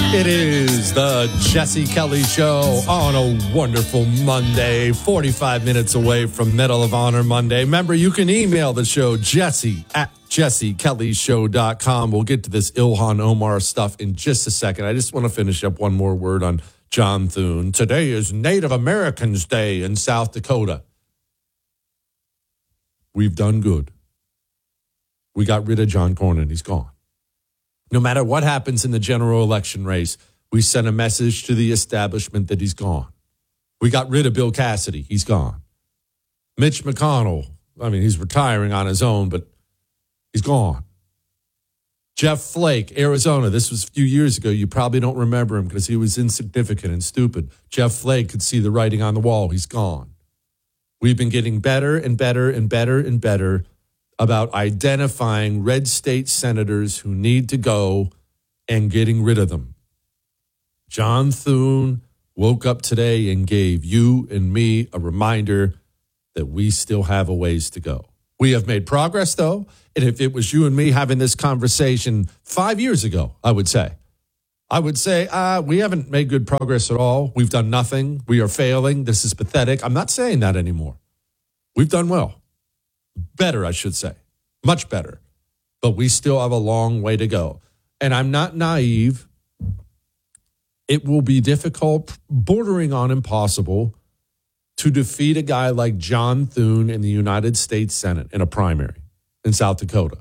It is the Jesse Kelly Show on a wonderful Monday, 45 minutes away from Medal of Honor Monday. Remember, you can email the show, jesse@jessekellyshow.com. We'll get to this Ilhan Omar stuff in just a second. I just want to finish up one more word on John Thune. Today is Native Americans Day in South Dakota. We've done good. We got rid of John Cornyn. He's gone. No matter what happens in the general election race, we send a message to the establishment that he's gone. We got rid of Bill Cassidy. He's gone. Mitch McConnell, I mean, he's retiring on his own, but he's gone. Jeff Flake, Arizona. This was a few years ago. You probably don't remember him because he was insignificant and stupid. Jeff Flake could see the writing on the wall. He's gone. We've been getting better and better and better and better about identifying red state senators who need to go and getting rid of them. John Thune woke up today and gave you and me a reminder that we still have a ways to go. We have made progress, though, and if it was you and me having this conversation 5 years ago, I would say we haven't made good progress at all. We've done nothing. We are failing. This is pathetic. I'm not saying that anymore. We've done well. Better, I should say. Much better. But we still have a long way to go. And I'm not naive. It will be difficult, bordering on impossible, to defeat a guy like John Thune in the United States Senate in a primary in South Dakota.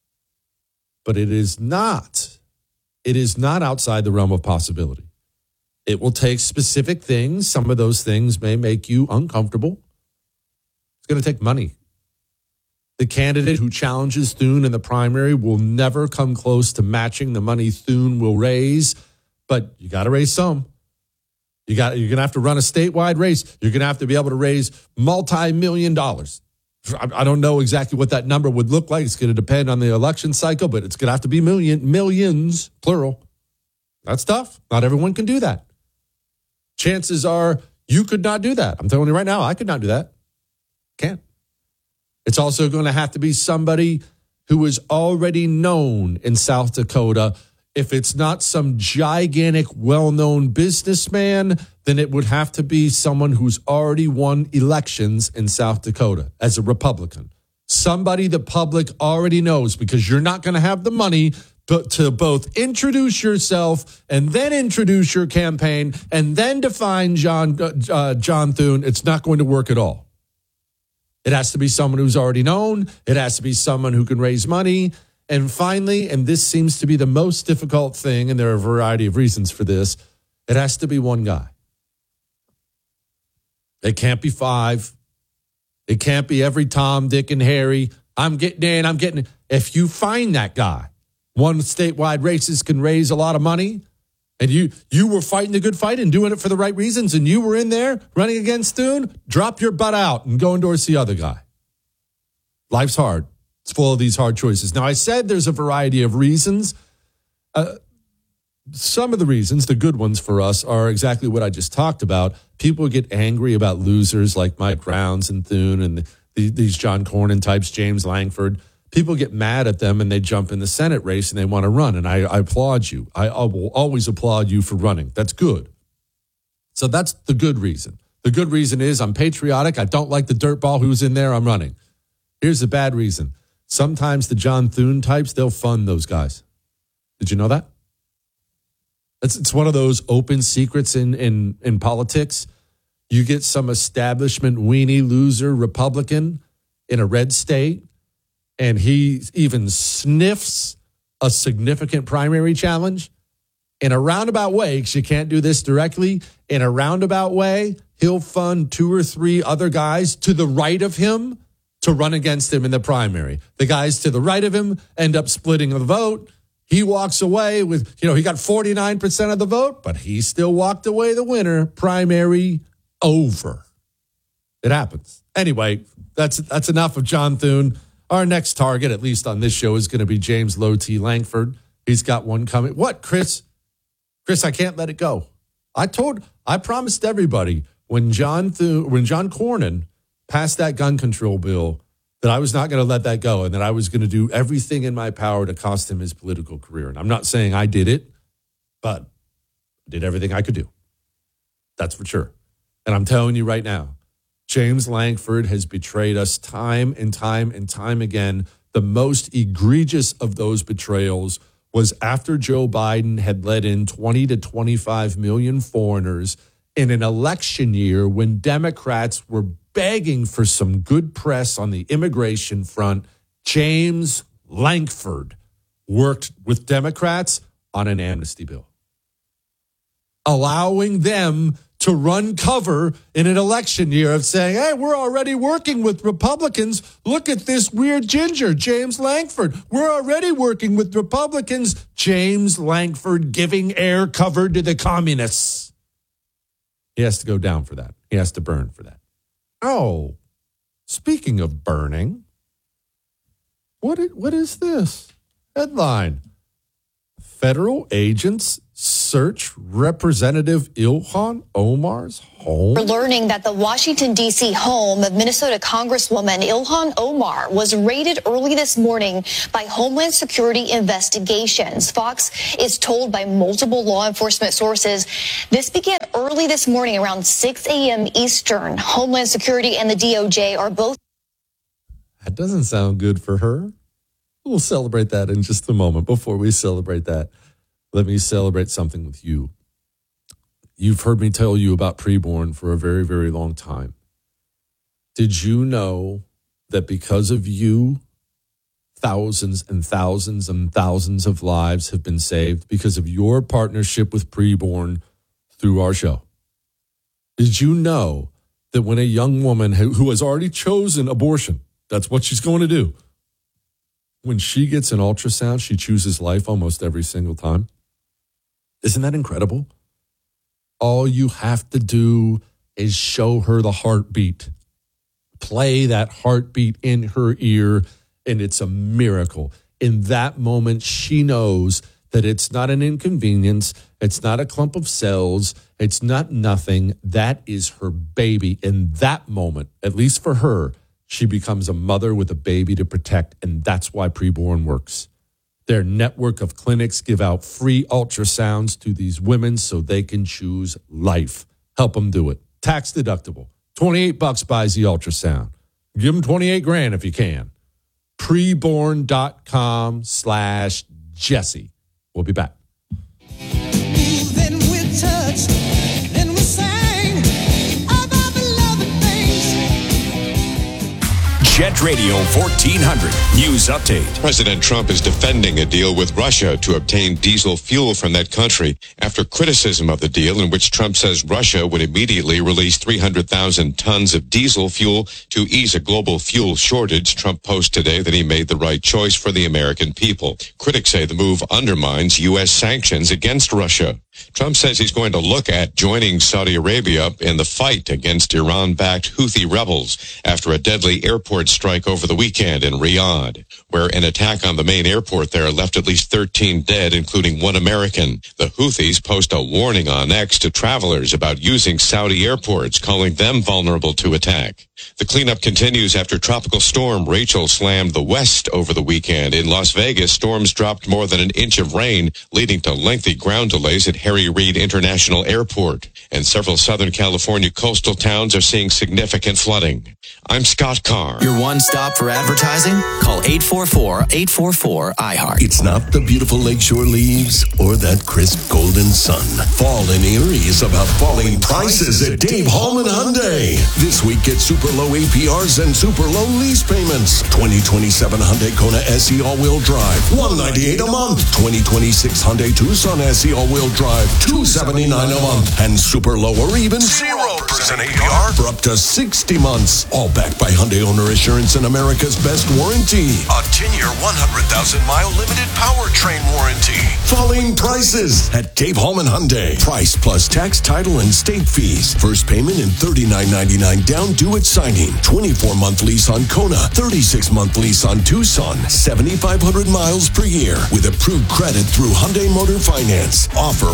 But it is not outside the realm of possibility. It will take specific things. Some of those things may make you uncomfortable. It's going to take money. The candidate who challenges Thune in the primary will never come close to matching the money Thune will raise, but you got to raise some. You're going to have to run a statewide race. You're going to have to be able to raise multi-million dollars. I don't know exactly what that number would look like. It's going to depend on the election cycle, but it's going to have to be millions, plural. That's tough. Not everyone can do that. Chances are you could not do that. I'm telling you right now, I could not do that. Can't. It's also going to have to be somebody who is already known in South Dakota. If it's not some gigantic, well-known businessman, then it would have to be someone who's already won elections in South Dakota as a Republican. Somebody the public already knows, because you're not going to have the money to both introduce yourself and then introduce your campaign and then define John Thune. It's not going to work at all. It has to be someone who's already known. It has to be someone who can raise money. And finally, and this seems to be the most difficult thing, and there are a variety of reasons for this, it has to be one guy. It can't be five. It can't be every Tom, Dick, and Harry. I'm getting in. If you find that guy, one statewide races can raise a lot of money, and you were fighting the good fight and doing it for the right reasons, and you were in there running against Thune, drop your butt out and go endorse the other guy. Life's hard. It's full of these hard choices. Now, I said there's a variety of reasons. Some of the reasons, the good ones for us, are exactly what I just talked about. People get angry about losers like Mike Rounds and Thune and these John Cornyn types, James Langford. People get mad at them and they jump in the Senate race and they want to run. And I applaud you. I will always applaud you for running. That's good. So that's the good reason. The good reason is I'm patriotic. I don't like the dirtball who's in there. I'm running. Here's the bad reason. Sometimes the John Thune types, they'll fund those guys. Did you know that? It's one of those open secrets in politics. You get some establishment weenie loser Republican in a red state, and he even sniffs a significant primary challenge. In a roundabout way, because you can't do this directly, in a roundabout way, he'll fund 2 or 3 other guys to the right of him to run against him in the primary. The guys to the right of him end up splitting the vote. He walks away with, he got 49% of the vote, but he still walked away the winner. Primary over. It happens. Anyway, that's enough of John Thune. Our next target, at least on this show, is going to be James Low T. Langford. He's got one coming. What, Chris? Chris, I can't let it go. I promised everybody when John Cornyn passed that gun control bill that I was not going to let that go and that I was going to do everything in my power to cost him his political career. And I'm not saying I did it, but Did everything I could do. That's for sure. And I'm telling you right now, James Lankford has betrayed us time and time and time again. The most egregious of those betrayals was after Joe Biden had let in 20 to 25 million foreigners in an election year when Democrats were begging for some good press on the immigration front. James Lankford worked with Democrats on an amnesty bill, allowing them to run cover in an election year of saying, hey, we're already working with Republicans. Look at this weird ginger, James Lankford. We're already working with Republicans. James Lankford giving air cover to the communists. He has to go down for that. He has to burn for that. Oh, speaking of burning, what is this? Headline: Federal agents search Representative Ilhan Omar's home. We're learning that the Washington, D.C. home of Minnesota Congresswoman Ilhan Omar was raided early this morning by Homeland Security investigations. Fox is told by multiple law enforcement sources this began early this morning around 6 a.m. Eastern. Homeland Security and the DOJ are both. That doesn't sound good for her. We'll celebrate that in just a moment. Before we celebrate that, let me celebrate something with you. You've heard me tell you about Preborn for a very, very long time. Did you know that because of you, thousands and thousands and thousands of lives have been saved because of your partnership with Preborn through our show? Did you know that when a young woman who has already chosen abortion, that's what she's going to do, when she gets an ultrasound, she chooses life almost every single time? Isn't that incredible? All you have to do is show her the heartbeat. Play that heartbeat in her ear, and it's a miracle. In that moment, she knows that it's not an inconvenience. It's not a clump of cells. It's not nothing. That is her baby. In that moment, at least for her, she becomes a mother with a baby to protect, and that's why Preborn works. Their network of clinics give out free ultrasounds to these women so they can choose life. Help them do it. Tax deductible. $28 buys the ultrasound. Give them $28,000 if you can. Preborn.com/Jesse. We'll be back. Then we touched, then we sang about beloved things. Jet Radio 1400 News Update. President Trump is defending a deal with Russia to obtain diesel fuel from that country after criticism of the deal in which Trump says Russia would immediately release 300,000 tons of diesel fuel to ease a global fuel shortage. Trump posted today that he made the right choice for the American people. Critics say the move undermines U.S. sanctions against Russia. Trump says he's going to look at joining Saudi Arabia in the fight against Iran-backed Houthi rebels after a deadly airport strike over the weekend in Riyadh, where an attack on the main airport there left at least 13 dead, including one American. The Houthis post a warning on X to travelers about using Saudi airports, calling them vulnerable to attack. The cleanup continues after Tropical Storm Rachel slammed the West over the weekend. In Las Vegas, storms dropped more than an inch of rain, leading to lengthy ground delays at Harry Reid International Airport. And several Southern California coastal towns are seeing significant flooding. I'm Scott Carr. Your one stop for advertising? Call 844-844-iHeart. It's not the beautiful lakeshore leaves or that crisp golden sun. Fall in Erie is about falling prices at Dave Hallman Hyundai. This week, get super low APRs and super low lease payments. 2027 Hyundai Kona SE all-wheel drive, $198 a month. 2026 Hyundai Tucson SE all-wheel drive, $279 a month. And super low or even 0% APR for up to 60 months. All backed by Hyundai Owner Assurance and America's best warranty. A 10-year, 100,000-mile limited powertrain warranty. Falling prices at Dave Hallman Hyundai. Price plus tax, title, and state fees. First payment in $39.99 down due at signing. 24-month lease on Kona. 36-month lease on Tucson. 7,500 miles per year with approved credit through Hyundai Motor Finance. Offer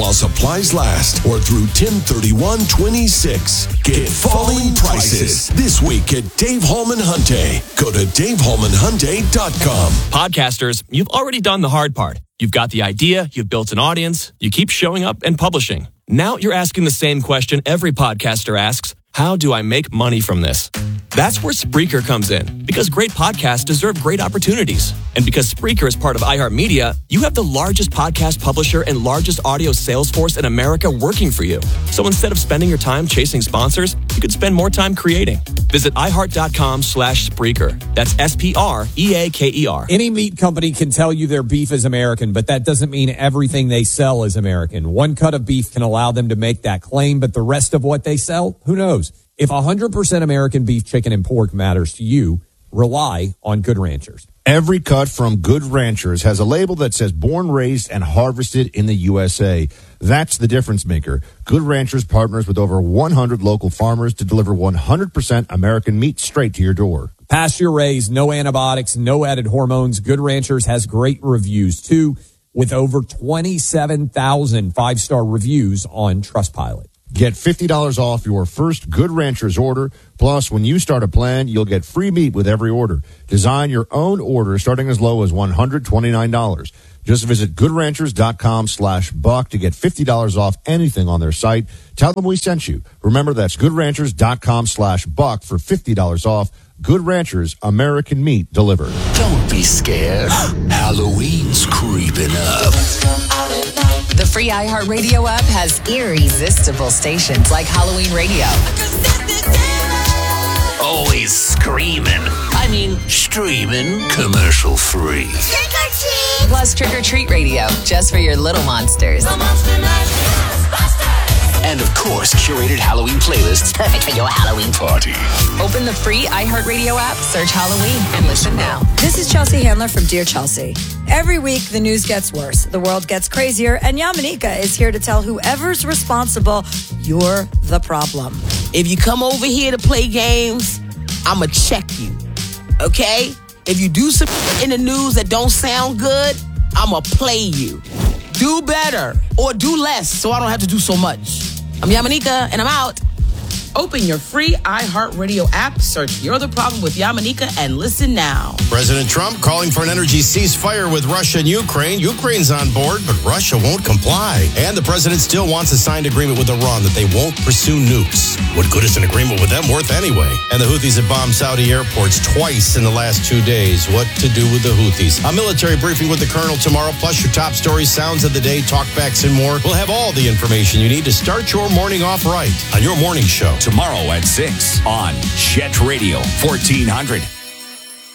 while supplies last or through 10/31/26. Get falling prices this week at Dave Holman Hyundai. Go to DaveHolmanHyundai.com. Podcasters, you've already done the hard part. You've got the idea, you've built an audience, you keep showing up and publishing. Now you're asking the same question every podcaster asks: how do I make money from this? That's where Spreaker comes in, because great podcasts deserve great opportunities. And because Spreaker is part of iHeartMedia, you have the largest podcast publisher and largest audio sales force in America working for you. So instead of spending your time chasing sponsors, you could spend more time creating. Visit iHeart.com/Spreaker. That's SPREAKER. Any meat company can tell you their beef is American, but that doesn't mean everything they sell is American. One cut of beef can allow them to make that claim, but the rest of what they sell, who knows? If 100% American beef, chicken, and pork matters to you, rely on Good Ranchers. Every cut from Good Ranchers has a label that says born, raised, and harvested in the USA. That's the difference maker. Good Ranchers partners with over 100 local farmers to deliver 100% American meat straight to your door. Pasture raised, no antibiotics, no added hormones. Good Ranchers has great reviews, too, with over 27,000 five-star reviews on Trustpilot. Get $50 off your first Good Ranchers order. Plus, when you start a plan, you'll get free meat with every order. Design your own order starting as low as $129. Just visit goodranchers.com/buck to get $50 off anything on their site. Tell them we sent you. Remember, that's goodranchers.com/buck for $50 off. Good Ranchers, American meat delivered. Don't be scared. Halloween's creeping up. The free iHeartRadio app has irresistible stations like Halloween Radio. Always screaming. I mean, streaming. Commercial free. Plus Trick or Treat Radio, just for your little monsters. And of course, curated Halloween playlists perfect for your Halloween party. Open the free iHeartRadio app, search Halloween, and listen now. This is Chelsea Handler from Dear Chelsea. Every week, the news gets worse, the world gets crazier, and Yamanika is here to tell whoever's responsible, you're the problem. If you come over here to play games, I'ma check you, okay? If you do something in the news that don't sound good, I'ma play you. Do better or do less so I don't have to do so much. I'm Yamanika, and I'm out. Open your free iHeartRadio app, search You're the Problem with Yamanika, and listen now. President Trump calling for an energy ceasefire with Russia and Ukraine. Ukraine's on board, but Russia won't comply. And the president still wants a signed agreement with Iran that they won't pursue nukes. What good is an agreement with them worth anyway? And the Houthis have bombed Saudi airports twice in the last 2 days. What to do with the Houthis? A military briefing with the colonel tomorrow, plus your top stories, sounds of the day, talkbacks, and more. We'll have all the information you need to start your morning off right on your morning show. Tomorrow at 6 on Chet Radio 1400.